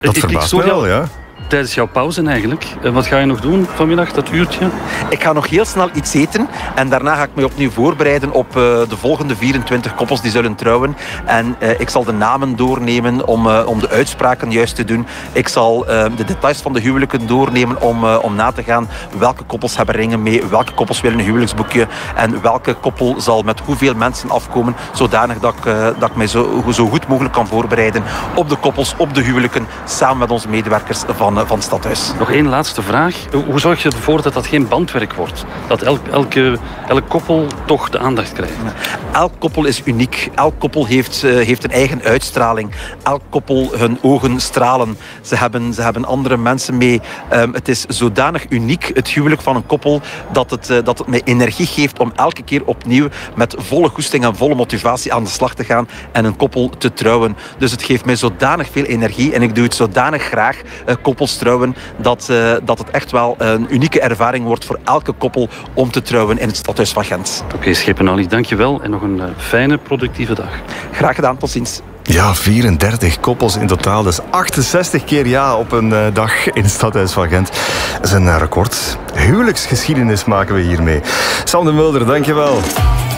Dat verbaast me wel, ja. Tijdens jouw pauze eigenlijk. Wat ga je nog doen vanmiddag, dat uurtje? Ik ga nog heel snel iets eten en daarna ga ik me opnieuw voorbereiden op de volgende 24 koppels die zullen trouwen. En ik zal de namen doornemen om de uitspraken juist te doen. Ik zal de details van de huwelijken doornemen om na te gaan welke koppels hebben ringen mee, welke koppels willen een huwelijksboekje en welke koppel zal met hoeveel mensen afkomen, zodanig dat ik mij zo goed mogelijk kan voorbereiden op de koppels, op de huwelijken, samen met onze medewerkers van het stadhuis. Nog één laatste vraag. Hoe zorg je ervoor dat dat geen bandwerk wordt? Dat elk koppel toch de aandacht krijgt? Elk koppel is uniek. Elk koppel heeft een eigen uitstraling. Elk koppel, hun ogen stralen. Ze hebben andere mensen mee. Het is zodanig uniek, het huwelijk van een koppel, dat het mij energie geeft om elke keer opnieuw met volle goesting en volle motivatie aan de slag te gaan en een koppel te trouwen. Dus het geeft mij zodanig veel energie en ik doe het zodanig graag, koppels trouwen, dat het echt wel een unieke ervaring wordt voor elke koppel om te trouwen in het stadhuis van Gent. Oké, Scheppenali, dankjewel en nog een fijne, productieve dag. Graag gedaan, tot ziens. Ja, 34 koppels in totaal. Dus 68 keer ja op een dag in het stadhuis van Gent. Dat is een record. Huwelijksgeschiedenis maken we hiermee. Sam de Mulder, dankjewel.